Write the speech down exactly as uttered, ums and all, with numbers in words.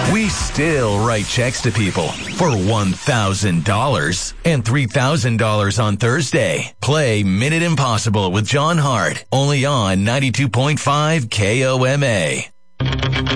We still write checks to people for one thousand dollars and three thousand dollars on Thursday. Play Minute Impossible with John Hart, only on ninety-two point five K O M A.